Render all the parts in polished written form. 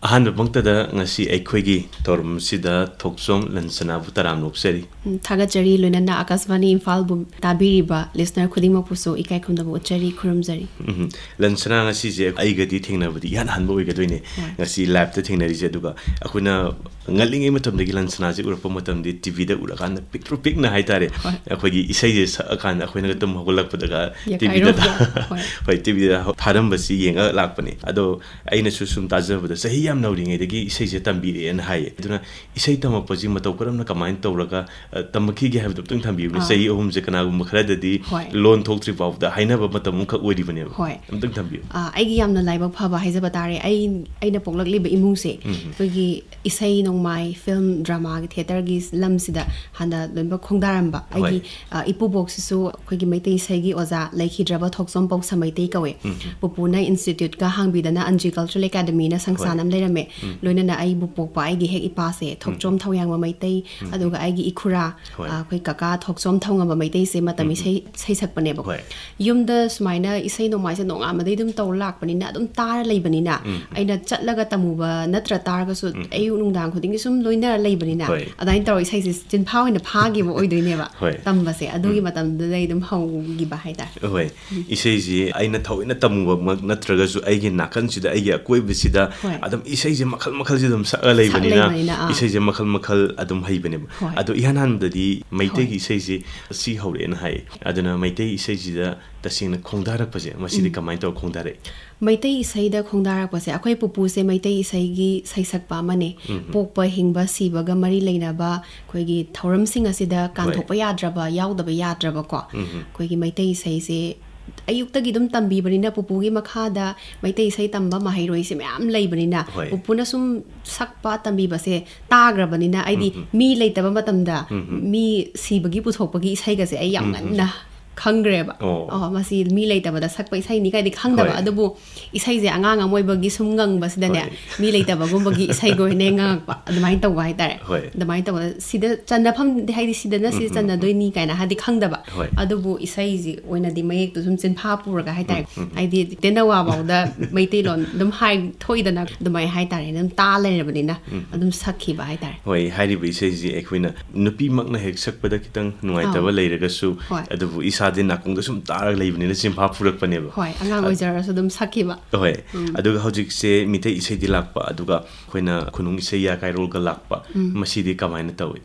ꯑꯍꯥꯟꯕ ꯃꯛꯇꯗ ꯉꯁꯤ ꯑꯩꯈꯣꯏꯒꯤ ꯊꯧꯔꯝꯁꯤꯗ ꯊꯣꯛꯆꯣꯝ ꯂꯟꯁꯅꯥꯕꯨ ꯇꯔꯥꯝ ꯅꯣꯛꯆꯔꯤ ꯊꯥꯒꯠꯆꯔꯤ ꯂꯣꯏꯅꯅ ꯑꯀꯥꯁꯕꯥꯅꯤ ꯏꯝꯐꯥꯜꯕꯨ ꯇꯥꯕꯤꯔꯤꯕ ꯂꯤꯁꯅꯔ ꯈꯨꯗꯤꯡꯃꯛꯄꯨꯁꯨ ꯏꯀꯥꯏ ꯈꯨꯝꯅꯕ ꯎꯠꯆꯔꯤ ꯈꯨꯔꯨꯝꯖꯔꯤ ꯂꯟꯁꯅꯥ ꯉꯁꯤꯁꯦ ꯑꯩꯒꯗꯤ ꯊꯦꯡꯅꯕꯗꯤ ꯏꯍꯥꯟ ꯍꯥꯟꯕ ꯑꯣꯏꯒꯗꯣꯏꯅꯦ ꯉꯁꯤ ꯂꯥꯏꯚꯇ ꯊꯦꯡꯅꯔꯤꯁꯦ ꯑꯗꯨꯒ ꯑꯩꯈꯣꯏꯅ ꯉꯜꯂꯤꯉꯩ ꯃꯇꯝꯗꯒꯤ ꯂꯟꯁꯅꯥꯁꯦ ꯎꯔꯛꯄ ꯃꯇꯝꯗꯤ ꯇꯤꯚꯤꯗ ꯎꯔꯀꯥꯟꯗ ꯄꯤꯛꯇ꯭ꯔꯨ ꯄꯤꯛꯅ ꯍꯥꯏꯇꯥꯔꯦ ꯑꯩꯈꯣꯏꯒꯤ ꯏꯁꯩꯁꯦ ꯁꯛꯑꯀꯥꯟꯗ ꯑꯩꯈꯣꯏꯅ ꯇꯨꯝ ꯍꯧꯒꯠꯂꯛꯄꯗꯒ ꯇꯤꯚꯤꯗ ꯍꯣꯏ ꯇꯤꯚꯤꯗ ꯊꯥꯔꯝꯕꯁꯤ ꯌꯦꯡꯉ ꯂꯥꯛꯄꯅꯦ ꯑꯗꯣ ꯑꯩꯅꯁꯨ ꯁꯨꯝ ꯇꯥꯖꯕꯗ ꯆꯍꯤ ꯌꯥꯝ ꯅꯧꯔꯤꯉꯩꯗꯒꯤ ꯏꯁꯩꯁꯦ ꯇꯝꯕꯤꯔꯦꯅ ꯍꯥꯏꯌꯦ ꯑꯗꯨꯅ ꯏꯁꯩ ꯇꯝꯃꯛꯄꯁꯤ ꯃꯇꯧ ꯀꯔꯝꯅ ꯀꯃꯥꯏꯅ ꯇꯧꯔꯒ ꯇꯝꯃꯛꯈꯤꯒꯦ ꯍꯥꯏꯕꯗꯨ ꯑꯃꯇꯪ ꯊꯝꯕꯤꯌꯨꯅꯦ ꯆꯍꯤ ꯑꯍꯨꯝꯁꯦ ꯀꯅꯥꯒꯨꯝꯕ ꯈꯔꯗꯗꯤ ꯂꯣꯟ ꯊꯣꯛꯇ꯭ꯔꯤ ꯐꯥꯎꯕꯗ ꯍꯥꯏꯅꯕ ꯃꯇꯝ ꯑꯃꯈꯛ ꯑꯣꯏꯔꯤꯕꯅꯦꯕ ꯑꯃꯇꯪ ꯊꯝꯕꯤꯌꯨ ꯑꯩꯒꯤ ꯌꯥꯝꯅ ꯂꯥꯏꯕꯛ ꯐꯕ ꯍꯥꯏꯖꯕ ꯇꯥꯔꯦ ꯑꯩꯅ ꯄꯣꯛꯂꯛꯂꯤꯕ ꯏꯃꯨꯡꯁꯦ ꯑꯩꯈꯣꯏꯒꯤ ꯏꯁꯩ ꯅꯣꯡꯃꯥꯏ ꯐꯤल्म ꯗ꯭ꯔꯃꯥꯒꯤ ꯊꯤꯌꯦꯇꯔꯒꯤ ꯂꯝꯁꯤꯗ ꯍꯥꯟꯅ ꯂꯣꯏꯅꯃꯛ ꯈꯣꯡꯗꯥꯔꯝꯕ ꯑꯩꯒꯤ ꯏꯄꯨꯕꯣꯛꯁꯤꯁꯨ ꯑꯩꯈꯣꯏꯒꯤ ꯃꯩꯇꯩ ꯏꯁꯩꯒꯤ ꯑꯣꯖꯥ ꯂꯩꯈꯤꯗ꯭ꯔꯕ ꯊꯣꯛꯆꯣꯝ ꯄꯧꯁꯥ ꯃꯩꯇꯩ ꯀꯧꯋꯦ ꯄꯨꯄꯨꯅ ꯏꯟꯁꯇꯤꯇ꯭ꯌꯨꯠꯀ ꯍꯥꯡꯕꯤꯗꯅ ꯑꯟꯖꯤ ꯀꯜꯆꯔꯦꯜ ꯑꯦꯀꯥꯗꯃꯤꯅ ꯁꯪꯁꯥꯟ ꯑꯃ ꯂꯩꯔꯝꯃꯦ ꯂꯣꯏꯅꯅ ꯑꯩꯕꯨ ꯄꯣꯛꯄ ꯑꯩꯒꯤ ꯍꯦꯛ ꯏꯄꯥꯁꯦ ꯊꯣꯛꯆꯣꯝ ꯊꯧꯌꯥꯡꯕ ꯃꯩꯇꯩ ꯑꯗꯨꯒ ꯑꯩꯒꯤ ꯏꯈꯨꯔꯥ ꯑꯩꯈꯣꯏ ꯀꯀꯥ ꯊꯣꯛꯆꯣꯝ ꯊꯧꯉꯝꯕ ꯃꯩꯇꯩꯁꯦ ꯃꯇꯝ ꯏꯁꯩ ꯁꯛꯄꯅꯦꯕ ꯌꯨꯝꯗ ꯁꯨꯃꯥꯏꯅ ꯏꯁꯩ ꯅꯣꯡꯃꯥꯏꯁꯦ ꯅꯣꯡꯉꯥꯟꯕꯗꯩ ꯑꯗꯨꯝ ꯇꯧꯔ ꯂꯥꯛꯄꯅꯤꯅ ꯑꯗꯨꯝ ꯇꯥꯔ ꯂꯩꯕꯅꯤꯅ ꯑꯩꯅ ꯆꯠꯂꯒ ꯇꯝꯃꯨꯕ ꯅꯠꯇ꯭ꯔ ꯇꯥꯔꯒꯁꯨ ꯑꯌꯨꯛ ꯅꯨꯡꯗꯥꯡ ꯈꯨꯗꯤꯡꯒꯤ ꯁꯨꯝ ꯂꯣꯏꯅꯔ ꯂꯩꯕꯅꯤ나 ꯑꯗꯥꯏꯅ ꯇꯧꯔ ꯏꯁꯩꯁꯦ ꯆꯤꯟꯐꯥ ꯑꯣꯏꯅ ꯐꯥꯈꯤꯕ ꯑꯣꯏꯗꯣꯏꯅꯦꯕ ꯇꯝꯕꯁꯦ ꯑꯗꯨꯒꯤ ꯃꯇꯝꯗꯨꯗꯩ ꯑꯗꯨꯝ ꯍꯧꯈꯤꯕ ꯍꯥꯏꯇꯥꯔꯦ ꯍꯣꯏ ꯏꯁꯩꯁꯤ ꯑꯩꯅ ꯊꯑꯣꯏꯅ ꯇꯝꯃꯨꯕꯃꯛ ꯅꯠꯇ꯭ꯔꯒꯁꯨ ꯑꯩꯒꯤ ꯅꯥꯀꯟꯁꯤꯗ ꯑꯩꯒꯤ ꯑꯀꯣꯏꯕꯁꯤꯗ ꯑꯗꯨꯝ ꯏꯁꯩꯁꯦ ꯃꯈꯜ ꯃꯈꯜꯁꯦ ꯑꯗꯨꯝ ꯁꯛꯑ ꯂꯩꯕꯅꯤꯅ ꯏꯁꯩꯁꯦ ꯃꯈꯜ ꯃꯈꯜ ꯑꯗꯨꯝ ꯍꯩꯕꯅꯦꯕ ꯑꯗꯣ ꯏꯍꯥꯟ ꯍꯥꯟꯕꯗꯗꯤ ꯃꯩꯇꯩꯒꯤ ꯏꯁꯩꯁꯤ ꯁꯤ ꯍꯧꯔꯛꯑꯦꯅ ꯍꯥꯏ ꯑꯗꯨꯅ ꯃꯩꯇꯩ ꯏꯁꯩꯁꯤꯗ ꯇꯁꯦꯡꯅ ꯈꯣꯡꯗꯥꯔꯛꯄꯁꯦ ꯃꯁꯤꯗꯤ ꯀꯃꯥꯏꯅ ꯇꯧꯔ ꯈꯣꯡꯗꯥꯔꯛꯏ ꯃꯩꯇꯩ ꯏꯁꯩꯗ ꯈꯣꯡꯗꯥꯔꯛꯄꯁꯦ ꯑꯩꯈꯣꯏ ꯄꯨꯄꯨꯁꯦ ꯃꯩꯇꯩ ꯏꯁꯩꯒꯤ ꯁꯩꯁꯛꯄ ꯑꯃꯅꯦ ꯄꯣꯛꯄ ꯍꯤꯡꯕ ꯁꯤꯕꯒ ꯃꯔꯤ ꯂꯩꯅꯕ ꯑꯩꯈꯣꯏꯒꯤ ꯊꯧꯔꯝꯁꯤꯡ ꯑꯁꯤꯗ ꯀꯥꯟꯊꯣꯛꯄ ꯌꯥꯗ꯭ꯔꯕ ꯌꯥꯎꯗꯕ ꯌꯥꯗ꯭ꯔꯕꯀꯣ ꯑꯩꯈꯣꯏꯒꯤ ꯃꯩꯇꯩ ꯏꯁꯩꯁꯦ ꯑꯌꯨꯛꯇꯒꯤ ꯑꯗꯨꯝ ꯇꯝꯕꯤꯕꯅꯤꯅ ꯄꯨꯄꯨꯒꯤ ꯃꯈꯥꯗ ꯃꯩꯇꯩ ꯏꯁꯩ ꯇꯝꯕ ꯃꯍꯩꯔꯣꯏꯁꯦ ꯃꯌꯥꯝ ꯂꯩꯕꯅꯤꯅ ꯄꯨꯄꯨꯅ ꯁꯨꯝ ꯁꯛꯄ ꯇꯝꯕꯤꯕꯁꯦ ꯇꯥꯈ꯭ꯔꯕꯅꯤꯅ ꯑꯩꯗꯤ ꯃꯤ ꯂꯩꯇꯕ ꯃꯇꯝꯗ ꯃꯤ ꯁꯤꯕꯒꯤ ꯄꯨꯊꯣꯛꯄꯒꯤ ꯏꯁꯩꯒꯁꯦ ꯑꯩ ꯌꯥꯝ ꯉꯟꯅ ꯈꯪꯒ꯭ꯔꯦꯕ ꯃꯁꯤ ꯃꯤ ꯂꯩꯇꯕꯗ ꯁꯛꯄ ꯏꯁꯩꯅꯤ ꯀꯥꯏꯗꯤ ꯈꯪꯗꯕ ꯑꯗꯨꯕꯨ ꯏꯁꯩꯁꯦ ꯑꯉꯥꯡ ꯑꯃ ꯑꯣꯏꯕꯒꯤ ꯁꯨꯝ ꯉꯪꯕꯁꯤꯗꯅꯦ ꯃꯤ ꯂꯩꯇꯕꯒꯨꯝꯕꯒꯤ ꯏꯁꯩꯒ ꯑꯣꯏꯅ ꯉꯪꯉꯛꯄ ꯑꯗꯨꯃꯥꯏꯅ ꯇꯧꯕ ꯍꯥꯏꯇꯥꯔꯦ ꯑꯗꯨꯃꯥꯏꯅ ꯇꯧꯕ ꯁꯤꯗ ꯆꯟꯅꯐꯝ ꯍꯥꯏꯗꯤ ꯁꯤꯗꯅ ꯁꯤ ꯆꯟꯅꯗꯣꯏꯅꯤ ꯀꯥꯏꯅ ꯍꯥꯏꯗꯤ ꯈꯪꯗꯕ ꯑꯗꯨꯕꯨ ꯏꯁꯩꯁꯤ ꯑꯣꯏꯅꯗꯤ ꯃꯌꯦꯛꯇꯨ ꯁꯨꯝ ꯆꯤꯟꯐꯥ ꯄꯨꯔꯒ ꯍꯥꯏꯇꯥꯔꯦ ꯍꯥꯏꯗꯤ ꯇꯦꯅꯋꯥꯐꯥꯎꯗ ꯃꯩꯇꯩꯂꯣꯟ ꯑꯗꯨꯝ ꯊꯣꯛꯏꯗꯅ ꯑꯗꯨꯃꯥꯏꯅ ꯍꯥꯏꯇꯥꯔꯦ ꯑꯗꯨꯝ ꯇꯥ ꯂꯩꯔꯕꯅꯤꯅ ꯑꯗꯨꯝ ꯁꯛꯈꯤꯕ ꯍꯥꯏꯇꯥꯔꯦ ꯍꯣꯏ ꯍꯥꯏꯔꯤꯕ ꯏꯁꯩꯁꯤ ꯑꯩꯈꯣꯏꯅ ꯅꯨꯄꯤꯃꯛꯅ ꯍꯦꯛ ꯁꯛꯄꯗ ꯈꯤꯇꯪ ꯅꯨꯡꯉꯥꯏꯇꯕ ꯂꯩꯔꯒꯁꯨ ꯑꯗꯨꯕꯨ ꯏꯁꯥꯗꯤ ꯅꯥꯀꯣꯡꯗ ꯁꯨꯝ ꯇꯥꯔꯒ ꯂꯩꯕꯅꯤꯅ ꯆꯤꯟꯐꯥ ꯄꯨꯔꯛꯄꯅꯦꯕ ꯍꯣꯏ ꯑꯉꯥꯡ ꯑꯣꯏꯖꯔꯁꯨ ꯑꯗꯨꯝ ꯁꯛꯈꯤꯕ ꯍꯣꯏ ꯑꯗꯨꯒ ꯍꯧꯖꯤꯛꯁꯦ ꯃꯤꯇꯩ ꯏꯁꯩꯗꯤ ꯂꯥꯛꯄ ꯑꯗꯨꯒ ꯑꯩꯈꯣꯏꯅ ꯈꯨꯅꯨꯡ ꯏꯁꯩ ꯌꯥ ꯀꯥꯏꯔꯣꯜꯒ ꯂꯥꯛꯄ ꯃꯁꯤꯗꯤ ꯀꯃꯥꯏꯅ ꯇꯧꯏ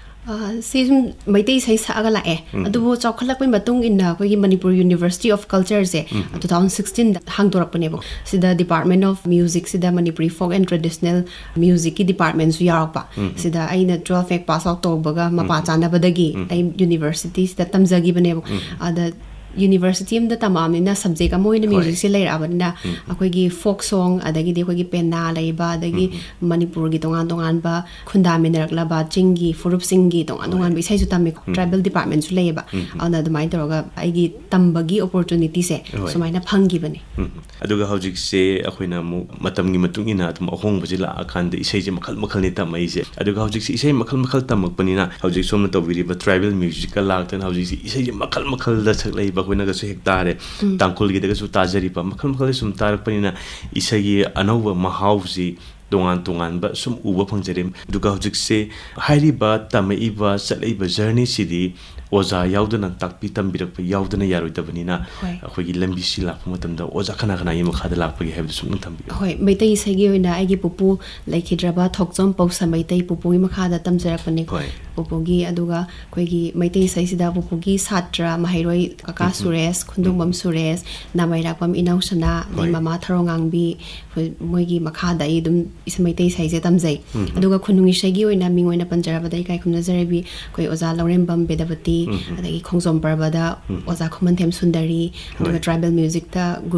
ꯁꯤ ꯁꯨꯝ ꯃꯩꯇꯩ ꯏꯁꯩ ꯁꯛꯑꯒ ꯂꯥꯛꯑꯦ ꯑꯗꯨꯕꯨ ꯆꯥꯎꯈꯠꯂꯛꯄꯒꯤ ꯃꯇꯨꯡ ꯏꯟꯅ ꯑꯩꯈꯣꯏꯒꯤ ꯃꯅꯤꯄꯨꯔ ꯌꯨꯅꯤꯚꯔꯁꯤꯇꯤ ꯑꯣꯐ ꯀꯜꯆꯔꯁꯦ 2016ꯗ ꯍꯥꯡꯗꯣꯔꯛꯄꯅꯦꯕ ꯁꯤꯗ department of ꯃ꯭ꯌꯨꯖꯤꯛꯁꯤꯗ Manipuri folk and traditional ꯃ꯭ꯌꯨꯖꯤꯛꯀꯤ ꯗꯤꯄꯥꯔꯠꯃꯦꯟꯁꯨ ꯌꯥꯎꯔꯛꯄ ꯁꯤꯗ ꯑꯩꯅ 12 ꯍꯦꯛ ꯄꯥꯁ ꯑꯥꯎꯠ ꯇꯧꯕꯒ ꯃꯄꯥ ꯆꯥꯅꯕꯗꯒꯤ ꯑꯩ ꯌꯨꯅꯤꯚꯔꯁꯤꯇꯤꯁꯤꯗ ꯇꯝꯖꯈꯤꯕꯅꯦꯕ ꯑꯗ ꯌꯨꯅꯤꯚꯔꯁꯤꯇꯤ ꯑꯃꯗ ꯇꯝꯃꯛꯑꯕꯅꯤꯅ ꯁꯕꯖꯦꯛ ꯑꯃ ꯑꯣꯏꯅ ꯃ꯭ꯌꯨꯖꯤꯛꯁꯦ ꯂꯩꯔꯛꯑꯕꯅꯤꯅ ꯑꯩꯈꯣꯏꯒꯤ ꯐꯣꯛ ꯁꯣꯡ ꯑꯗꯒꯤꯗꯤ ꯑꯩꯈꯣꯏꯒꯤ ꯄꯦꯅꯥ ꯂꯩꯕ ꯑꯗꯒꯤ ꯃꯅꯤꯄꯨꯔꯒꯤ ꯇꯣꯉꯥꯟ ꯇꯣꯉꯥꯟꯕ ꯈꯨꯟꯗꯥꯃꯤꯟꯅꯔꯛꯂꯕ ꯆꯤꯡꯒꯤ ꯐꯨꯔꯨꯞꯁꯤꯡꯒꯤ ꯇꯣꯉꯥꯟ ꯇꯣꯉꯥꯟꯕ ꯏꯁꯩꯁꯨ ꯇꯝꯃꯤ ꯇ꯭ꯔꯥꯏꯕꯦꯜ ꯗꯤꯄꯥꯔꯠꯃꯦꯟꯁꯨ ꯂꯩꯌꯦꯕ ꯑꯗꯨꯅ ꯑꯗꯨꯃꯥꯏꯅ ꯇꯧꯔꯒ ꯑꯩꯒꯤ ꯇꯝꯕꯒꯤ ꯑꯣꯄꯣꯔꯆꯨꯅꯤꯇꯤꯁꯦ ꯁꯨꯃꯥꯏꯅ ꯐꯪꯈꯤꯕꯅꯦ ꯑꯗꯨꯒ ꯍꯧꯖꯤꯛꯁꯦ ꯑꯩꯈꯣꯏꯅ ꯑꯃꯨꯛ ꯃꯇꯝꯒꯤ ꯃꯇꯨꯡ ꯏꯟꯅ ꯑꯗꯨꯝ ꯑꯍꯣꯡꯕꯁꯦ ꯂꯥꯛꯑꯀꯥꯟꯗ ꯏꯁꯩꯁꯦ ꯃꯈꯜ ꯃꯈꯜꯅꯤ ꯇꯝꯃꯛꯏꯁꯦ ꯑꯗꯨꯒ ꯍꯧꯖꯤꯛꯁꯦ ꯏꯁꯩ ꯃꯈꯜ ꯃꯈꯜ ꯇꯝꯃꯛꯄꯅꯤꯅ ꯍꯧꯖꯤꯛ ꯁꯣꯝꯅ ꯇꯧꯕꯤꯔꯤꯕ ꯇ꯭ꯔꯥꯏꯕꯦꯜ ꯃ꯭ꯌꯨꯖꯤꯛꯀ ꯂꯥꯛꯇꯅ ꯍꯧꯖꯤꯛꯁꯦ ꯏꯁꯩꯁꯦ ꯃꯈꯜ ꯃꯈꯜꯗ ꯁꯛꯂꯛꯏꯕ ꯑꯩꯈꯣꯏꯅꯒꯁꯨ ꯍꯦꯛ ꯇꯥꯔꯦ ꯇꯥꯡꯈꯨꯜꯒꯤꯗꯒꯁꯨ ꯇꯥꯖꯔꯤꯕ ꯃꯈꯜ ꯃꯈꯜ ꯁꯨꯝ ꯇꯥꯔꯛꯄꯅꯤꯅ ꯏꯁꯩꯒꯤ ꯑꯅꯧꯕ ꯃꯍꯥꯎꯁꯤ ꯇꯣꯉꯥꯟ ꯇꯣꯉꯥꯟꯕ ꯁꯨꯝ ꯎꯕ ꯐꯪꯖꯔꯦ ꯑꯗꯨꯒ ꯍꯧꯖꯤꯛꯁꯦ ꯍꯥꯏꯔꯤꯕ ꯇꯝꯃꯛꯏꯕ ꯆꯠꯂꯛꯏꯕ ꯖꯔꯅꯤꯁꯤꯗꯤ ꯑꯣꯖꯥ ꯌꯥꯎꯗꯅ ꯇꯥꯛꯄꯤ ꯇꯝꯕꯤꯔꯛꯄ ꯌꯥꯎꯗꯅ ꯌꯥꯔꯣꯏꯗꯕꯅꯤꯅ ꯑꯩꯈꯣꯏꯒꯤ ꯂꯝꯕꯤꯁꯤ ꯂꯥꯛꯄ ꯃꯇꯝꯗ ꯑꯣꯖꯥ ꯀꯅꯥꯒꯤ ꯃꯈꯥꯗ ꯂꯥꯛꯄꯒꯦ ꯍꯥꯏꯕꯗꯨ ꯁꯨꯝ ꯊꯝꯕꯤꯌꯨ ꯍꯣꯏ ꯃꯩꯇꯩ ꯏꯁꯩꯒꯤ ꯑꯣꯏꯅ ꯑꯩꯒꯤ ꯄꯨꯄꯨ ꯂꯩꯈꯤꯗ꯭ꯔꯕ ꯊꯣꯛꯆꯣꯝ ꯄꯧꯁꯥ ꯃꯩꯇꯩ ꯄꯨꯄꯨꯒꯤ ꯃꯈꯥꯗ ꯇꯝꯖꯔꯛꯄꯅꯤ ꯄꯨꯄꯨꯒꯤ ꯑꯗꯨꯒ ꯑꯩꯈꯣꯏꯒꯤ ꯃꯩꯇꯩ ꯏꯁꯩꯁꯤꯗ ꯄꯨꯄꯨꯒꯤ ꯁꯥꯇ꯭ꯔ ꯃꯍꯩꯔꯣꯏ ꯀꯀꯥ ꯁꯨꯔꯦꯁ ꯈꯨꯟꯗꯨꯡꯕꯝ ꯁꯨꯔꯦꯁ ꯅꯥꯃꯩꯔꯥꯛꯄꯝ ꯏꯅꯧꯁꯅꯥ ꯑꯗꯩ ꯃꯃꯥ ꯊꯔꯣꯉꯥꯡꯕꯤ ꯃꯣꯏꯒꯤ ꯃꯈꯥꯗ ꯑꯩ ꯑꯗꯨꯝ ꯃꯩꯇꯩ ꯏꯁꯩꯁꯦ ꯇꯝꯖꯩ ꯑꯗꯨꯒ ꯈꯨꯅꯨꯡ ꯏꯁꯩꯒꯤ ꯑꯣꯏꯅ ꯃꯤꯡ ꯑꯣꯏꯅ ꯄꯟꯖꯔꯕꯗ ꯏꯀꯥꯏ ꯈꯨꯝꯅꯖꯔꯕꯤ ꯑꯩꯈꯣꯏ ꯑꯣꯖꯥ ꯂꯧꯔꯦꯝꯕꯝ ꯕꯦꯗꯕꯇꯤ ꯑꯗꯒꯤ ꯈꯣꯡꯖꯣꯝ ꯄꯔꯕꯗ ꯑꯣꯖꯥ ꯈꯨꯃꯟꯊꯦꯝ ꯁꯨꯟꯗꯔꯤ ꯑꯗꯨꯒ ꯇ꯭ꯔꯥꯏꯕꯦꯜ ꯃ꯭ꯌꯨꯖꯤꯛꯇ